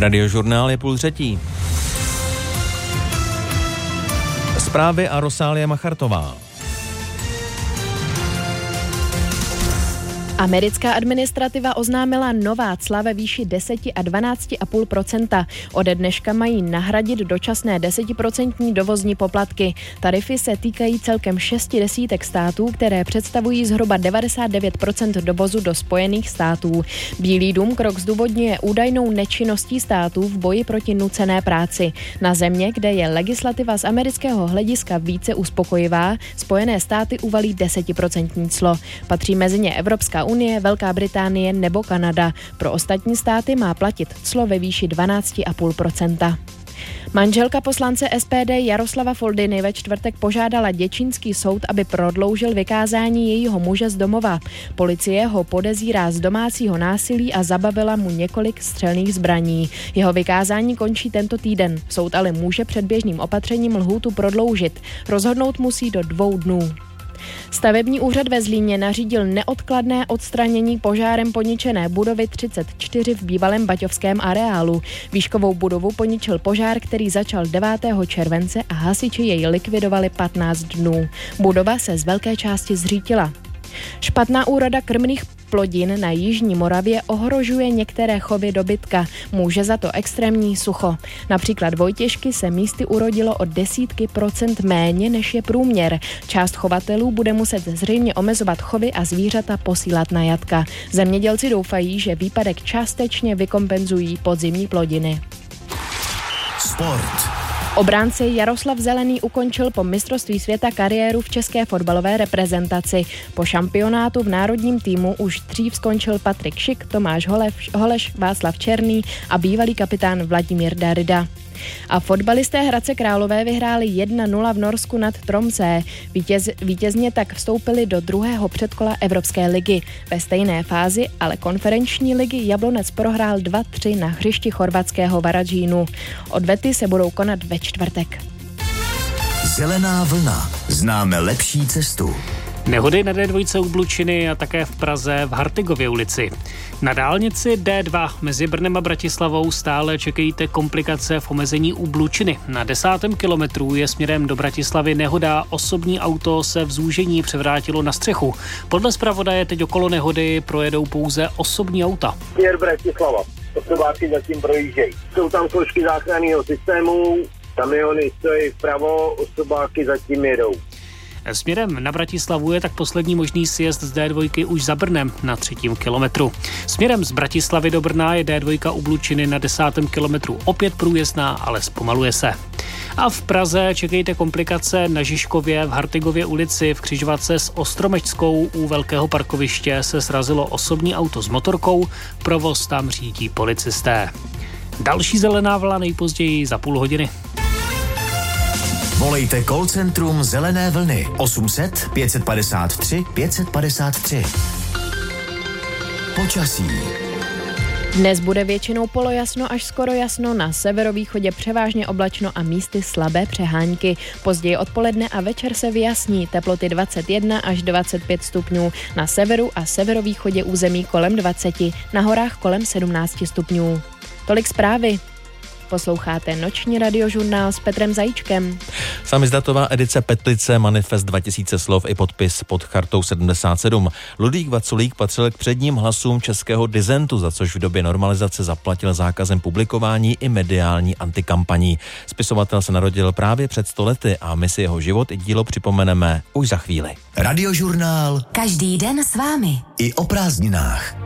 Radiožurnál je 2:30. Zprávy a Rosálie Machartová. Americká administrativa oznámila nová cla ve výši 10 a 12,5%. Ode dneška mají nahradit dočasné 10% dovozní poplatky. Tarify se týkají celkem 6 desítek států, které představují zhruba 99% dovozu do Spojených států. Bílý dům krok zdůvodňuje údajnou nečinností států v boji proti nucené práci. Na země, kde je legislativa z amerického hlediska více uspokojivá, Spojené státy uvalí 10% clo. Patří mezi ně Evropská unie, Velká Británie nebo Kanada. Pro ostatní státy má platit clo ve výši 12,5%. Manželka poslance SPD Jaroslava Foldyny ve čtvrtek požádala děčínský soud, aby prodloužil vykázání jejího muže z domova. Policie ho podezírá z domácího násilí a zabavila mu několik střelných zbraní. Jeho vykázání končí tento týden. Soud ale může předběžným opatřením lhůtu prodloužit. Rozhodnout musí do 2 dnů. Stavební úřad ve Zlíně nařídil neodkladné odstranění požárem poničené budovy 34 v bývalém baťovském areálu. Výškovou budovu poničil požár, který začal 9. července a hasiči jej likvidovali 15 dnů. Budova se z velké části zřítila. Špatná úroda krmných plodin na jižní Moravě ohrožuje některé chovy dobytka. Může za to extrémní sucho. Například vojtěžky se místy urodilo o desítky procent méně, než je průměr. Část chovatelů bude muset zřejmě omezovat chovy a zvířata posílat na jatka. Zemědělci doufají, že výpadek částečně vykompenzují podzimní plodiny. Sport. Obránce Jaroslav Zelený ukončil po mistrovství světa kariéru v české fotbalové reprezentaci. Po šampionátu v národním týmu už dřív skončil Patrik Šik, Tomáš Holeš, Václav Černý a bývalý kapitán Vladimír Darida. A fotbalisté Hradce Králové vyhráli 1-0 v Norsku nad Tromsø. Vítězně tak vstoupili do druhého předkola Evropské ligy. Ve stejné fázi ale konferenční ligy Jablonec prohrál 2-3 na hřišti chorvatského Varaždínu. Odvety se budou konat ve čtvrtek. Zelená vlna. Známe lepší cestu. Nehody na D2 u Blučiny a také v Praze v Hartigově ulici. Na dálnici D2 mezi Brnem a Bratislavou stále čekejte komplikace v omezení u Blučiny. Na 10. kilometru je směrem do Bratislavy nehoda, osobní auto se v zúžení převrátilo na střechu. Podle zpravodaje teď okolo nehody projedou pouze osobní auta. Směr Bratislava, osobáky zatím projíždějí. Jsou tam složky záchranného systému, kamiony stojí vpravo, osobáky zatím jedou. Směrem na Bratislavu je tak poslední možný sjezd z D2 už za Brnem na 3. kilometru. Směrem z Bratislavy do Brna je D2 u Blučiny na 10. kilometru opět průjezdná, ale zpomaluje se. A v Praze čekejte komplikace na Žižkově v Hartigově ulici v křižovatce s Ostromečskou. U velkého parkoviště se srazilo osobní auto s motorkou, provoz tam řídí policisté. Další zelená vlna nejpozději za půl hodiny. Volejte call centrum Zelené vlny 800 553 553. Počasí. Dnes bude většinou polojasno až skoro jasno, na severovýchodě převážně oblačno a místy slabé přehánky. Později odpoledne a večer se vyjasní, teploty 21 až 25 stupňů, na severu a severovýchodě území kolem 20, na horách kolem 17 stupňů. Tolik zprávy. Posloucháte noční radiožurnál s Petrem Zajíčkem. Samizdatová edice Petlice, manifest 2000 slov i podpis pod chartou 77. Ludvík Vaculík patřil k předním hlasům českého disentu, za což v době normalizace zaplatil zákazem publikování i mediální antikampaní. Spisovatel se narodil právě před 100 lety a my si jeho život i dílo připomeneme už za chvíli. Radiožurnál. Každý den s vámi. I o prázdninách.